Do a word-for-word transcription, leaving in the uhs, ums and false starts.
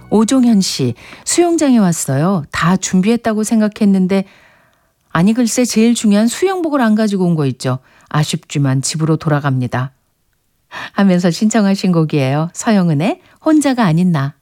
오종현 씨, 수영장에 왔어요. 다 준비했다고 생각했는데 아니 글쎄 제일 중요한 수영복을 안 가지고 온 거 있죠. 아쉽지만 집으로 돌아갑니다. 하면서 신청하신 곡이에요. 서영은의 혼자가 아닌 나.